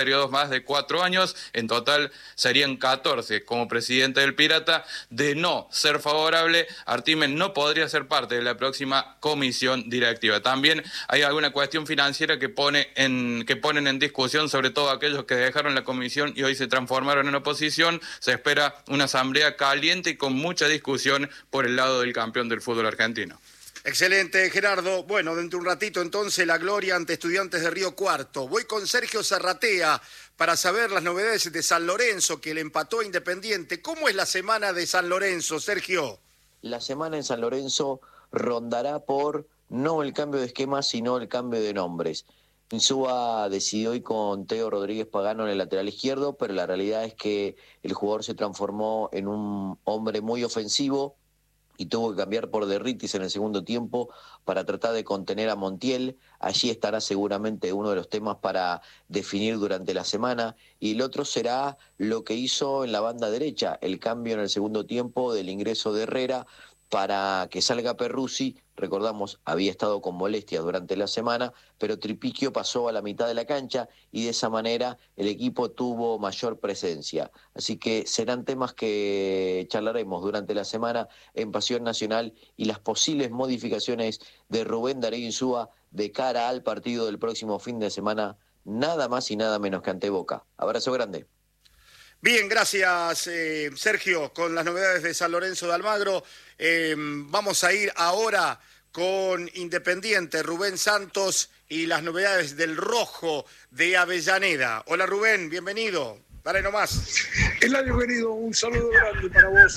periodos más de 4 años, en total serían 14. Como presidente del Pirata, de no ser favorable, Artimen no podría ser parte de la próxima comisión directiva. También hay alguna cuestión financiera que ponen en discusión, sobre todo aquellos que dejaron la comisión y hoy se transformaron en oposición. Se espera una asamblea caliente y con mucha discusión por el lado del campeón del fútbol argentino. Excelente, Gerardo. Bueno, dentro de un ratito entonces la gloria ante Estudiantes de Río Cuarto. Voy con Sergio Zarratea para saber las novedades de San Lorenzo, que le empató a Independiente. ¿Cómo es la semana de San Lorenzo, Sergio? La semana en San Lorenzo rondará por no el cambio de esquema, sino el cambio de nombres. Insúa decidió ir con Teo Rodríguez Pagano en el lateral izquierdo, pero la realidad es que el jugador se transformó en un hombre muy ofensivo y tuvo que cambiar por Derritis en el segundo tiempo para tratar de contener a Montiel. Allí estará seguramente uno de los temas para definir durante la semana. Y el otro será lo que hizo en la banda derecha, el cambio en el segundo tiempo del ingreso de Herrera para que salga Perruzzi. Recordamos, había estado con molestias durante la semana, pero Tripiquio pasó a la mitad de la cancha y de esa manera el equipo tuvo mayor presencia. Así que serán temas que charlaremos durante la semana en Pasión Nacional y las posibles modificaciones de Rubén Darío Insúa de cara al partido del próximo fin de semana, nada más y nada menos que ante Boca. Abrazo grande. Bien, gracias Sergio, con las novedades de San Lorenzo de Almagro. Vamos a ir ahora con Independiente, Rubén Santos y las novedades del Rojo de Avellaneda. Hola Rubén, bienvenido. Dale nomás. Eladio querido, un saludo grande para vos.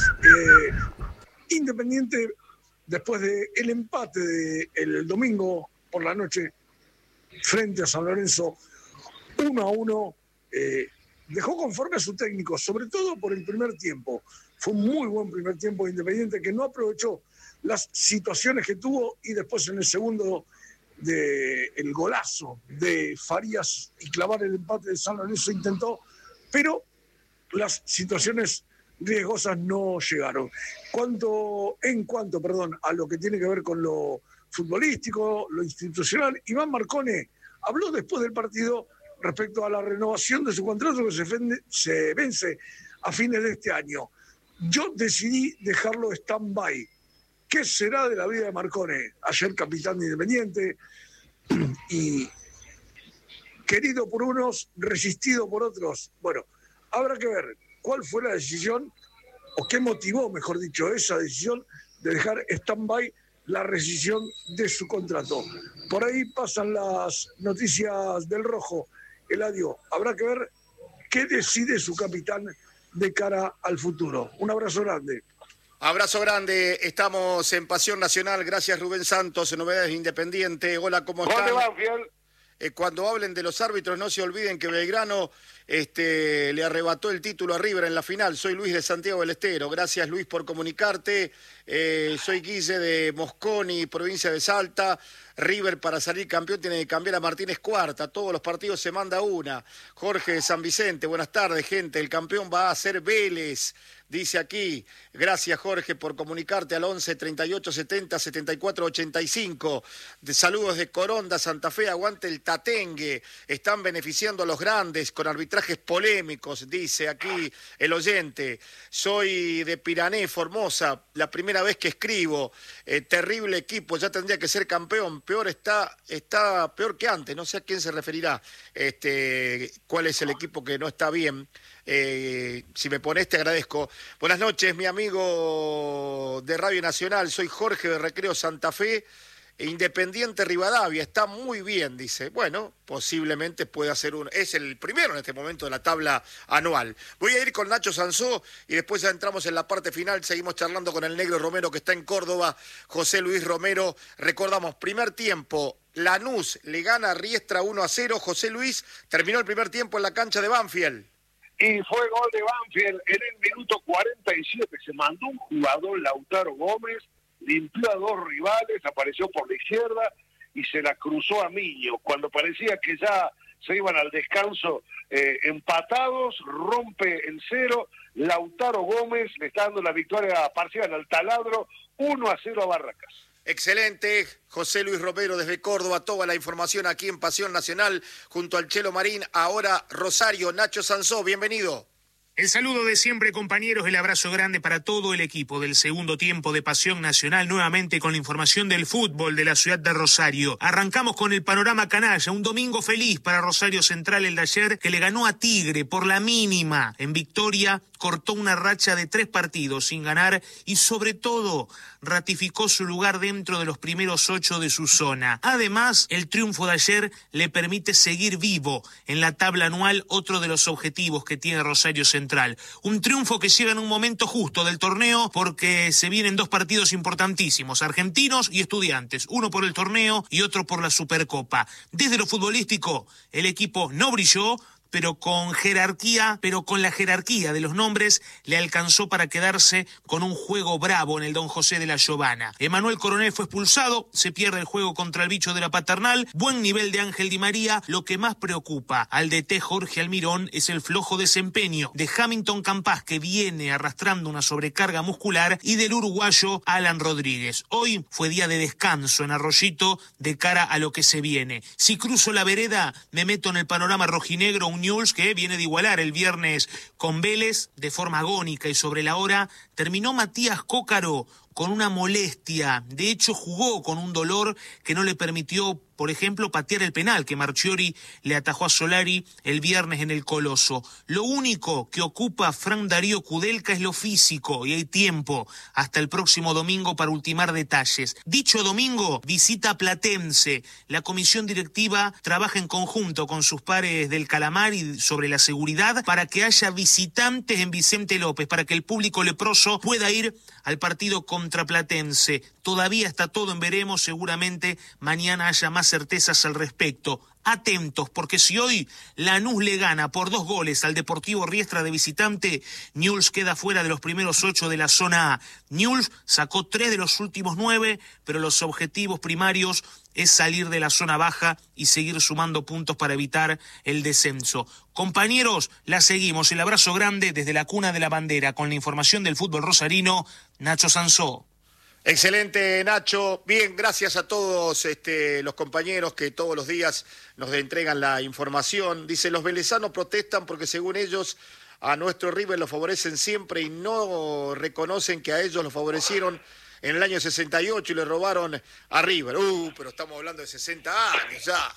Independiente, después del empate del domingo por la noche frente a San Lorenzo 1-1, dejó conforme a su técnico, sobre todo por el primer tiempo. Fue un muy buen primer tiempo de Independiente que no aprovechó las situaciones que tuvo y después en el segundo el golazo de Farías y clavar el empate de San Lorenzo intentó, pero las situaciones riesgosas no llegaron. En cuanto a lo que tiene que ver con lo futbolístico, lo institucional, Iván Marcone habló después del partido respecto a la renovación de su contrato que se vence a fines de este año. Yo decidí dejarlo stand-by. ¿Qué será de la vida de Marcone? Ayer capitán de Independiente y querido por unos, resistido por otros. Bueno, habrá que ver cuál fue la decisión, o qué motivó, mejor dicho, esa decisión de dejar stand-by la rescisión de su contrato. Por ahí pasan las noticias del Rojo. Eladio, habrá que ver qué decide su capitán de cara al futuro. Un abrazo grande. Abrazo grande, estamos en Pasión Nacional. Gracias Rubén Santos, en Novedades Independiente. Hola, ¿cómo están? ¿Dónde van, Fiel? Cuando hablen de los árbitros, no se olviden que Belgrano le arrebató el título a River en la final. Soy Luis de Santiago del Estero. Gracias, Luis, por comunicarte. Soy Guille de Mosconi, provincia de Salta. River, para salir campeón, tiene que cambiar a Martínez Cuarta. Todos los partidos se manda una. Jorge de San Vicente, buenas tardes, gente. El campeón va a ser Vélez, dice aquí. Gracias, Jorge, por comunicarte al 11 38 70 74 85. Saludos de Coronda, Santa Fe. Aguante el Tatengue. Están beneficiando a los grandes con arbitrajes polémicos, dice aquí el oyente. Soy de Pirané, Formosa. La primera vez que escribo. Terrible equipo, ya tendría que ser campeón. Peor está peor que antes. No sé a quién se referirá. ¿Cuál es el equipo que no está bien? Si me pones, te agradezco. Buenas noches, mi amigo de Radio Nacional. Soy Jorge de Recreo Santa Fe. Independiente Rivadavia, está muy bien, dice. Bueno, posiblemente pueda ser es el primero en este momento de la tabla anual. Voy a ir con Nacho Sansó y después ya entramos en la parte final. Seguimos charlando con el Negro Romero que está en Córdoba, José Luis Romero. Recordamos, primer tiempo, Lanús le gana a Riestra 1-0. José Luis, terminó el primer tiempo en la cancha de Banfield. Y fue gol de Banfield en el minuto 47. Se mandó un jugador, Lautaro Gómez, limpió a dos rivales, apareció por la izquierda y se la cruzó a Miño. Cuando parecía que ya se iban al descanso empatados, rompe el cero. Lautaro Gómez le está dando la victoria parcial al Taladro, 1-0 a Barracas. Excelente, José Luis Romero desde Córdoba, toda la información aquí en Pasión Nacional, junto al Chelo Marín, ahora Rosario, Nacho Sansó, bienvenido. El saludo de siempre, compañeros, el abrazo grande para todo el equipo del segundo tiempo de Pasión Nacional, nuevamente con la información del fútbol de la ciudad de Rosario. Arrancamos con el panorama canalla, un domingo feliz para Rosario Central el de ayer, que le ganó a Tigre por la mínima. En victoria, cortó una racha de 3 partidos sin ganar y sobre todo ratificó su lugar dentro de los primeros 8 de su zona. Además, el triunfo de ayer le permite seguir vivo en la tabla anual, otro de los objetivos que tiene Rosario Central. Un triunfo que llega en un momento justo del torneo porque se vienen 2 partidos importantísimos, Argentinos y Estudiantes, uno por el torneo y otro por la Supercopa. Desde lo futbolístico, el equipo no brilló, pero con la jerarquía de los nombres le alcanzó para quedarse con un juego bravo en el Don José de la Giovana. Emanuel Coronel fue expulsado, se pierde el juego contra el bicho de la Paternal, buen nivel de Ángel Di María. Lo que más preocupa al DT Jorge Almirón es el flojo desempeño de Hamilton Campas, que viene arrastrando una sobrecarga muscular, y del uruguayo Alan Rodríguez. Hoy fue día de descanso en Arroyito de cara a lo que se viene. Si cruzo la vereda, me meto en el panorama rojinegro, un Newell's que viene de igualar el viernes con Vélez de forma agónica y sobre la hora. Terminó Matías Cócaro con una molestia, de hecho jugó con un dolor que no le permitió, por ejemplo, patear el penal que Marchiori le atajó a Solari el viernes en el Coloso. Lo único que ocupa a Fran Darío Kudelka es lo físico, y hay tiempo hasta el próximo domingo para ultimar detalles. Dicho domingo, visita Platense. La comisión directiva trabaja en conjunto con sus pares del Calamar y sobre la seguridad para que haya visitantes en Vicente López, para que el público leproso pueda ir al partido contra Platense. Todavía está todo en veremos, seguramente mañana haya más certezas al respecto. Atentos, porque si hoy Lanús le gana por 2 goles al Deportivo Riestra de visitante, Newell's queda fuera de los primeros 8 de la zona A. Newell's sacó 3 de los últimos 9, pero los objetivos primarios es salir de la zona baja y seguir sumando puntos para evitar el descenso. Compañeros, la seguimos. El abrazo grande desde la cuna de la bandera con la información del fútbol rosarino, Nacho Sansó. Excelente, Nacho. Bien, gracias a todos los compañeros que todos los días nos entregan la información. Dice, los velezanos protestan porque según ellos a nuestro River lo favorecen siempre y no reconocen que a ellos lo favorecieron en el año 68 y le robaron a River. Pero estamos hablando de 60 años ya.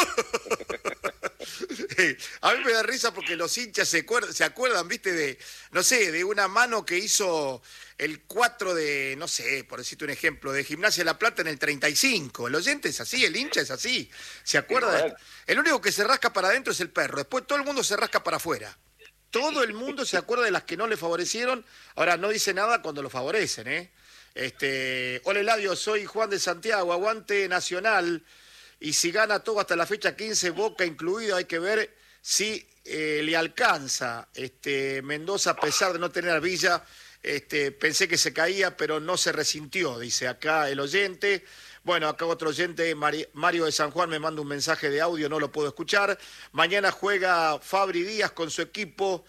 A mí me da risa porque los hinchas se acuerdan, viste, de una mano que hizo el 4 de, no sé, por decirte un ejemplo, de Gimnasia de La Plata en el 35. El oyente es así, el hincha es así. ¿Se acuerda? El único que se rasca para adentro es el perro. Después todo el mundo se rasca para afuera. Todo el mundo se acuerda de las que no le favorecieron. Ahora, no dice nada cuando lo favorecen, ¿eh? Hola Eladio, soy Juan de Santiago, aguante Nacional, y si gana todo hasta la fecha 15, Boca incluido, hay que ver si le alcanza. Mendoza, a pesar de no tener a Villa, pensé que se caía, pero no se resintió, dice acá el oyente. Bueno, acá otro oyente, Mario de San Juan, me manda un mensaje de audio, no lo puedo escuchar. Mañana juega Fabri Díaz con su equipo,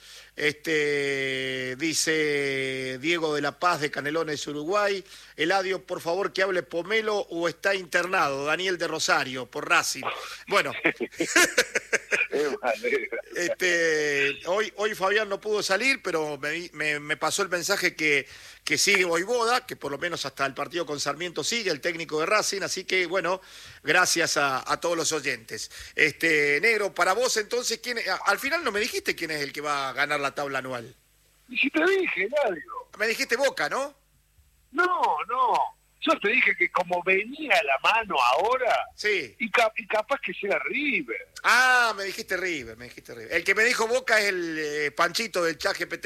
dice Diego de La Paz de Canelones, Uruguay. Eladio, por favor, que hable Pomelo o está internado. Daniel de Rosario, por Racing. Bueno, hoy Fabián no pudo salir, pero me pasó el mensaje que sigue Voivoda, que por lo menos hasta el partido con Sarmiento sigue, el técnico de Racing, así que bueno, gracias a todos los oyentes. Negro, para vos entonces, al final no me dijiste quién es el que va a ganar la tabla anual. Y si te dije, Eladio. Me dijiste Boca, ¿no? No. Yo te dije que como venía la mano ahora, sí, y capaz que sea River. Ah, me dijiste River. El que me dijo Boca es el Panchito del ChatGPT.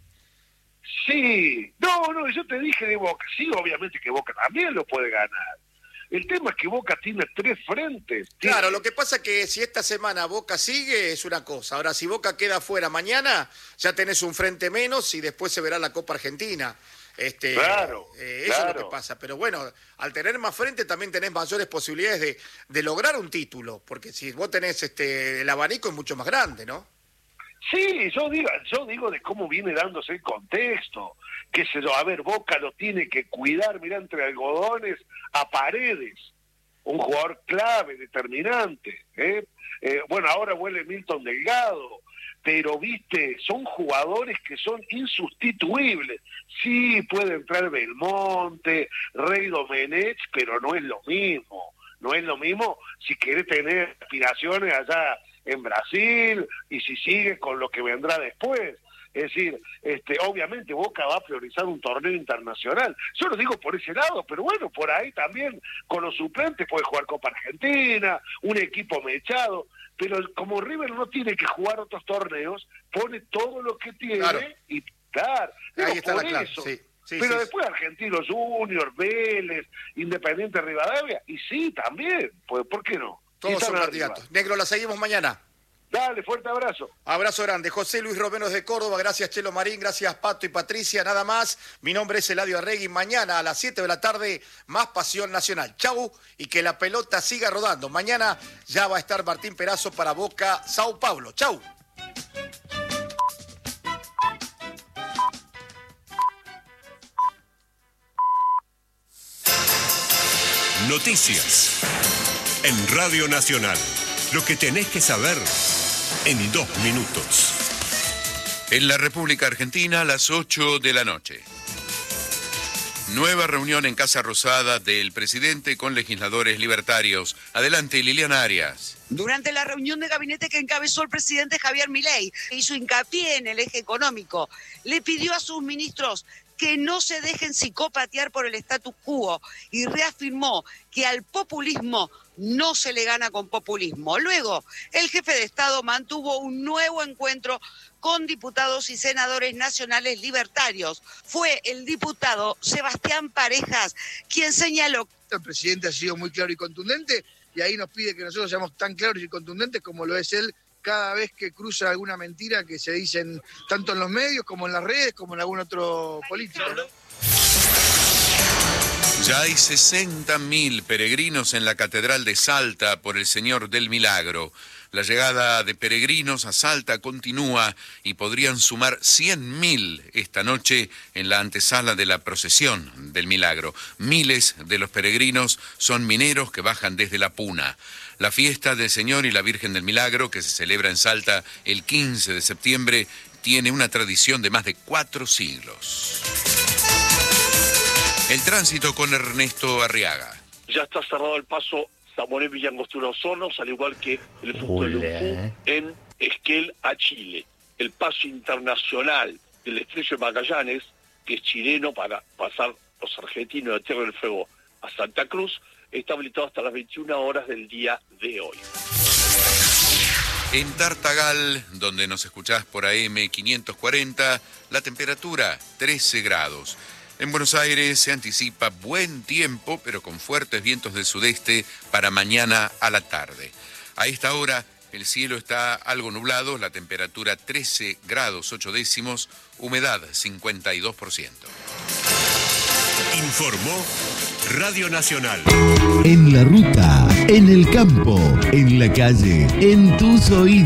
Sí, no, yo te dije de Boca. Sí, obviamente que Boca también lo puede ganar. El tema es que Boca tiene 3 frentes. Claro, lo que pasa es que si esta semana Boca sigue es una cosa. Ahora, si Boca queda fuera mañana, ya tenés un frente menos y después se verá la Copa Argentina. Claro. Eso es lo que pasa. Pero bueno, al tener más frente también tenés mayores posibilidades de lograr un título. Porque si vos tenés el abanico es mucho más grande, ¿no? Sí, yo digo de cómo viene dándose el contexto. qué sé yo, a ver, Boca lo tiene que cuidar, mirá, entre algodones a Paredes, un jugador clave, determinante, bueno, ahora vuelve Milton Delgado, pero viste, son jugadores que son insustituibles. Sí, puede entrar Belmonte, Rey Domenech, pero no es lo mismo. No es lo mismo si querés tener aspiraciones allá en Brasil y si sigue con lo que vendrá después. Es decir, obviamente Boca va a priorizar un torneo internacional. Yo lo digo por ese lado, pero bueno, por ahí también con los suplentes puede jugar Copa Argentina, un equipo mechado. Pero como River no tiene que jugar otros torneos, pone todo lo que tiene, claro, y claro, ahí está por la clave, eso. Sí, pero después Argentinos Juniors, Vélez, Independiente Rivadavia, y sí, también, pues, ¿por qué no? Todos son candidatos. Negro, la seguimos mañana. Dale, fuerte abrazo. Abrazo grande. José Luis Romero de Córdoba, gracias Chelo Marín, gracias Pato y Patricia, nada más. Mi nombre es Eladio Arregui. Mañana a las 7 de la tarde, más Pasión Nacional. Chau, y que la pelota siga rodando. Mañana ya va a estar Martín Perazo para Boca Sao Paulo. Chau. Noticias en Radio Nacional. Lo que tenés que saber en 2 minutos. En la República Argentina, a las 8 de la noche. Nueva reunión en Casa Rosada del presidente con legisladores libertarios. Adelante, Liliana Arias. Durante la reunión de gabinete que encabezó el presidente Javier Milei, hizo hincapié en el eje económico. Le pidió a sus ministros que no se dejen psicopatear por el status quo y reafirmó que al populismo no se le gana con populismo. Luego, el jefe de Estado mantuvo un nuevo encuentro con diputados y senadores nacionales libertarios. Fue el diputado Sebastián Parejas quien señaló. El presidente ha sido muy claro y contundente y ahí nos pide que nosotros seamos tan claros y contundentes como lo es él cada vez que cruza alguna mentira que se dicen tanto en los medios como en las redes como en algún otro político, ¿no? Ya hay 60.000 peregrinos en la Catedral de Salta por el Señor del Milagro. La llegada de peregrinos a Salta continúa y podrían sumar 100.000 esta noche en la antesala de la procesión del Milagro. Miles de los peregrinos son mineros que bajan desde La Puna. La fiesta del Señor y la Virgen del Milagro, que se celebra en Salta el 15 de septiembre, tiene una tradición de más de 4 siglos. El tránsito con Ernesto Arriaga. Ya está cerrado el paso Zamoré Villangostura Osornos, al igual que el fútbol en Esquel a Chile. El paso internacional del Estrecho de Magallanes, que es chileno para pasar los argentinos de Tierra del Fuego a Santa Cruz, está habilitado hasta las 21 horas del día de hoy. En Tartagal, donde nos escuchás por AM 540, la temperatura 13 grados. En Buenos Aires se anticipa buen tiempo, pero con fuertes vientos del sudeste para mañana a la tarde. A esta hora el cielo está algo nublado, la temperatura 13 grados 8 décimos, humedad 52%. Informó Radio Nacional. En la ruta, en el campo, en la calle, en tus oídos.